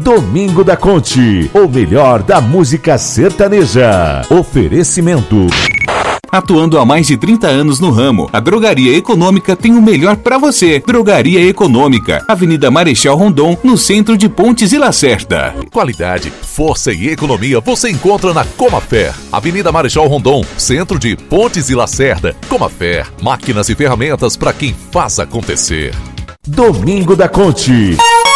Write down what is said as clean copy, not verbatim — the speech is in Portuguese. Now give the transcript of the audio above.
Domingo da Conte, o melhor da música sertaneja. Oferecimento. Atuando há mais de 30 anos no ramo, a Drogaria Econômica tem o melhor para você. Drogaria Econômica, Avenida Marechal Rondon, no centro de Pontes e Lacerda. Qualidade, força e economia você encontra na Comafer, Avenida Marechal Rondon, centro de Pontes e Lacerda. Comafer, máquinas e ferramentas para quem faz acontecer. Domingo da Conte.